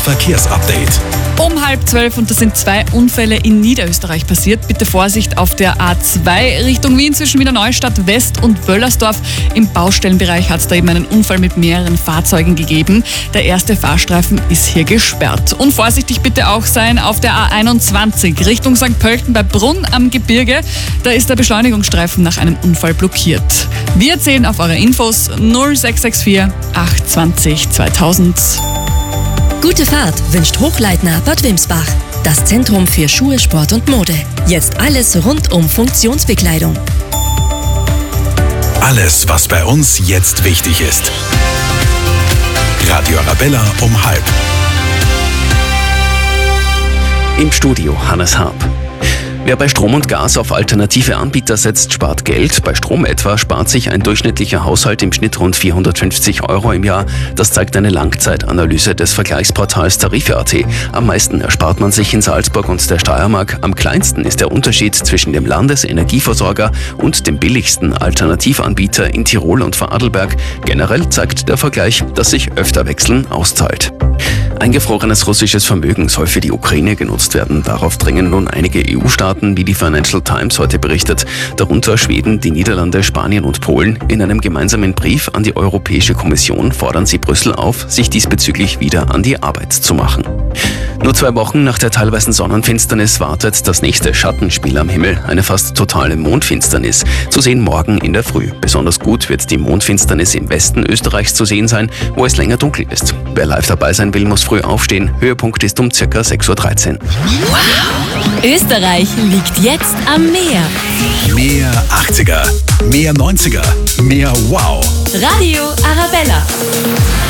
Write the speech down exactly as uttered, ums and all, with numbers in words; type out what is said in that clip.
Verkehrsupdate. Um halb zwölf und da sind zwei Unfälle in Niederösterreich passiert. Bitte Vorsicht auf der A zwei Richtung Wien zwischen Wiener Neustadt West und Wöllersdorf. Im Baustellenbereich hat es da eben einen Unfall mit mehreren Fahrzeugen gegeben. Der erste Fahrstreifen ist hier gesperrt. Und vorsichtig bitte auch sein auf der A einundzwanzig Richtung Sankt Pölten bei Brunn am Gebirge. Da ist der Beschleunigungsstreifen nach einem Unfall blockiert. Wir zählen auf eure Infos null sechs sechs vier acht zwanzig zweitausend. Gute Fahrt wünscht Hochleitner Bad Wimsbach. Das Zentrum für Schuhe, Sport und Mode. Jetzt alles rund um Funktionsbekleidung. Alles, was bei uns jetzt wichtig ist. Radio Arabella um halb. Im Studio Hannes Harp. Wer bei Strom und Gas auf alternative Anbieter setzt, spart Geld. Bei Strom etwa spart sich ein durchschnittlicher Haushalt im Schnitt rund vierhundertfünfzig Euro im Jahr. Das zeigt eine Langzeitanalyse des Vergleichsportals Tarife.at. Am meisten erspart man sich in Salzburg und der Steiermark. Am kleinsten ist der Unterschied zwischen dem Landesenergieversorger und dem billigsten Alternativanbieter in Tirol und Vorarlberg. Generell zeigt der Vergleich, dass sich öfter wechseln auszahlt. Eingefrorenes russisches Vermögen soll für die Ukraine genutzt werden. Darauf drängen nun einige E U-Staaten, wie die Financial Times heute berichtet, darunter Schweden, die Niederlande, Spanien und Polen. In einem gemeinsamen Brief an die Europäische Kommission fordern sie Brüssel auf, sich diesbezüglich wieder an die Arbeit zu machen. Nur zwei Wochen nach der teilweisen Sonnenfinsternis wartet das nächste Schattenspiel am Himmel, eine fast totale Mondfinsternis. Zu sehen morgen in der Früh. Besonders gut wird die Mondfinsternis im Westen Österreichs zu sehen sein, wo es länger dunkel ist. Wer live dabei sein will, muss früh aufstehen. Höhepunkt ist um ca. sechs Uhr dreizehn. Wow. Österreich liegt jetzt am Meer. Mehr achtziger, mehr neunziger, mehr Wow. Radio Arabella.